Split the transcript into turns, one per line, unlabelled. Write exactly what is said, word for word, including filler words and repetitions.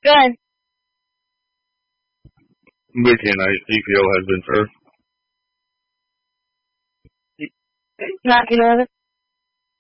Good.
Mickey and I, E P O has been served.
Not, you know,